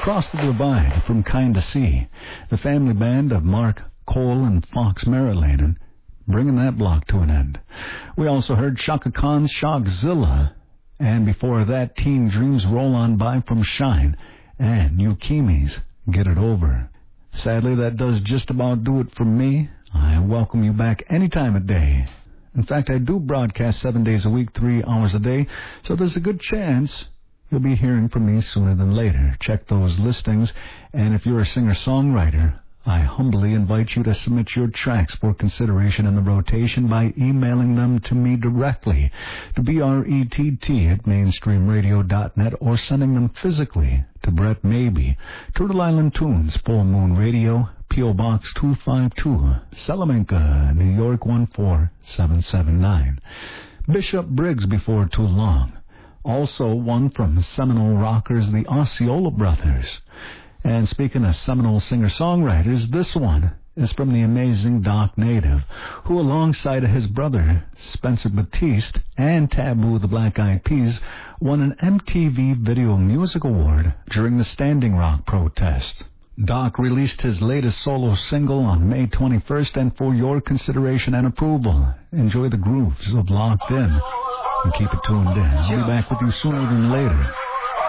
Across the Divide from Kind to See, the family band of Mark Cole and Fox Merriladen, bringing that block to an end. We also heard Chaka Khan's Shockzilla, and before that, Teen Dreams Roll On By from Shine, and Yukimi's Get It Over. Sadly, that does just about do it for me. I welcome you back any time of day. In fact, I do broadcast 7 days a week, 3 hours a day, so there's a good chance you'll be hearing from me sooner than later. Check those listings, and if you're a singer-songwriter, I humbly invite you to submit your tracks for consideration in the rotation by emailing them to me directly to brett@mainstreamradio.net or sending them physically to Brett Maybe, Turtle Island Tunes, Full Moon Radio, P.O. Box 252, Salamanca, New York 14779. Bishop Briggs Before Too Long. Also one from Seminole rockers, the Osceola Brothers. And speaking of Seminole singer-songwriters, this one is from the amazing Doc Native, who alongside of his brother, Spencer Batiste, and Taboo the Black Eyed Peas, won an MTV Video Music Award during the Standing Rock protest. Doc released his latest solo single on May 21st, and for your consideration and approval, enjoy the grooves of Locked In and keep it tuned in. I'll be back with you sooner than later.